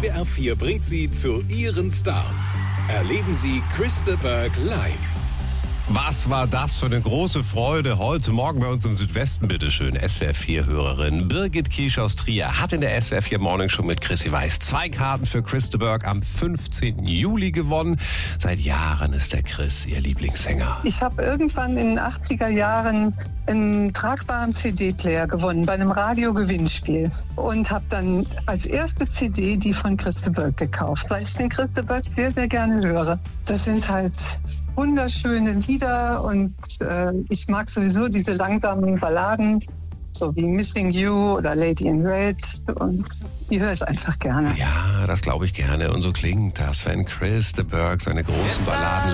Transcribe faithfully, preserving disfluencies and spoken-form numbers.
S W R vier bringt Sie zu Ihren Stars. Erleben Sie Chris de Burgh live. Was war das für eine große Freude heute Morgen bei uns im Südwesten, bitteschön. S W R vier-Hörerin Birgit Kiesch aus Trier hat in der S W R vier Morning Show mit Chrissy Weiß zwei Karten für Chris de Burgh am fünfzehnten Juli gewonnen. Seit Jahren ist der Chris ihr Lieblingssänger. Ich habe irgendwann in den achtziger Jahren einen tragbaren C D-Player gewonnen bei einem Radio-Gewinnspiel und habe dann als erste C D die von Chris de Burgh gekauft, weil ich den Chris de Burgh sehr, sehr gerne höre. Das sind halt wunderschöne Lieder und äh, ich mag sowieso diese langsamen Balladen, so wie Missing You oder Lady in Red, und die höre ich einfach gerne. Ja, das glaube ich gerne, und so klingt das, wenn Chris de Burgh seine großen Balladen